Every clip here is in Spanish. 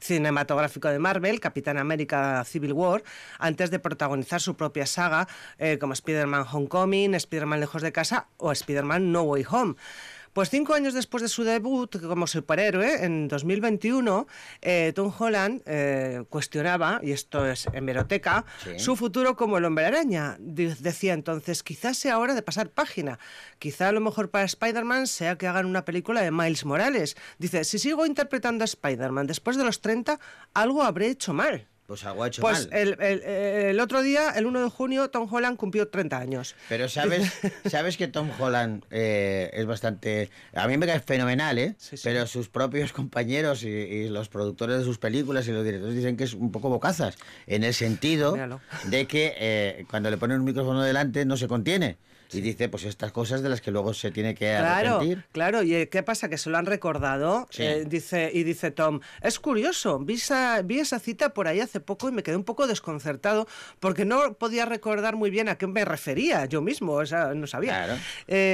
cinematográfico de Marvel, Capitán América Civil War, antes de protagonizar su propia saga, como Spider-Man Homecoming, Spider-Man Lejos de Casa o Spider-Man No Way Home. Pues 5 años después de su debut como superhéroe, en 2021, Tom Holland cuestionaba, y esto es hemeroteca, su futuro como el Hombre Araña. Decía entonces, quizás sea hora de pasar página. Quizá lo mejor para Spider-Man sea que hagan una película de Miles Morales. Dice, si sigo interpretando a Spider-Man después de los 30, algo habré hecho mal. Pues algo ha hecho mal. Pues el otro día, el 1 de junio, Tom Holland cumplió 30 años. Pero sabes que Tom Holland es bastante... A mí me cae fenomenal, ¿eh? Sí. Pero sus propios compañeros y los productores de sus películas y los directores dicen que es un poco bocazas, en el sentido de que cuando le ponen un micrófono delante no se contiene. Y dice, pues estas cosas de las que luego se tiene que arrepentir. Claro, ¿y qué pasa? Que se lo han recordado. Sí. Dice Tom, es curioso, vi esa cita por ahí hace poco y me quedé un poco desconcertado porque no podía recordar muy bien a qué me refería yo mismo, o sea, no sabía. Claro.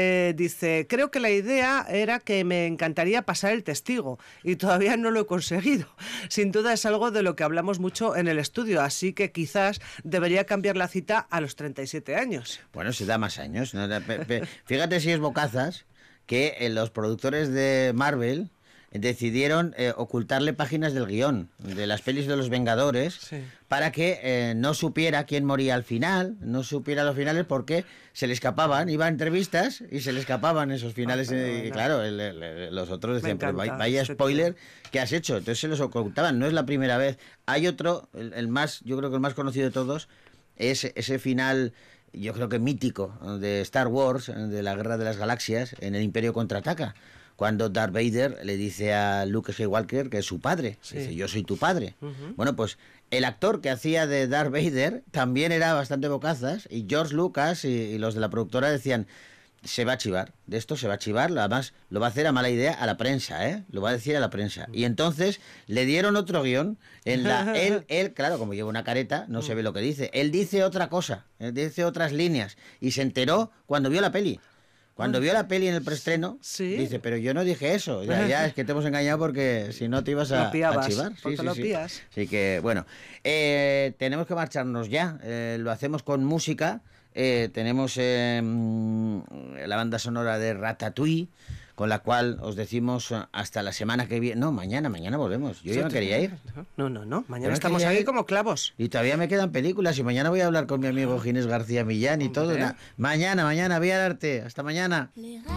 Dice, creo que la idea era que me encantaría pasar el testigo y todavía no lo he conseguido. Sin duda es algo de lo que hablamos mucho en el estudio, así que quizás debería cambiar la cita a los 37 años. Bueno, se da más años. Fíjate si es bocazas que los productores de Marvel decidieron ocultarle páginas del guión de las pelis de los Vengadores para que no supiera quién moría al final, no supiera los finales porque se le escapaban, iba a entrevistas y se le escapaban esos finales y claro, los otros decían, pero vaya spoiler que has hecho, entonces se los ocultaban, no es la primera vez. Hay otro, yo creo que el más conocido de todos es ese final, yo creo que mítico, de Star Wars, de la Guerra de las Galaxias, en el Imperio Contraataca, cuando Darth Vader le dice a Luke Skywalker que es su padre. Dice, yo soy tu padre. Bueno, pues el actor que hacía de Darth Vader también era bastante bocazas, y George Lucas y los de la productora decían, se va a chivar, de esto se va a chivar, además lo va a hacer a mala idea a la prensa, lo va a decir a la prensa. Y entonces le dieron otro guión, él, claro, como lleva una careta, no se ve lo que dice, él dice otra cosa, él dice otras líneas, y se enteró cuando vio la peli. Cuando vio la peli en el preestreno, dice, pero yo no dije eso. Ya es que te hemos engañado porque si no te ibas a chivar. Sí. Así que, bueno, tenemos que marcharnos ya. Lo hacemos con música. Tenemos la banda sonora de Ratatouille, con la cual os decimos hasta la semana que viene. No, mañana volvemos. Yo ya me quería ir. No. Mañana estamos aquí como clavos. Y todavía me quedan películas y mañana voy a hablar con mi amigo Ginés García Millán y todo. Mañana, voy al arte. Hasta mañana.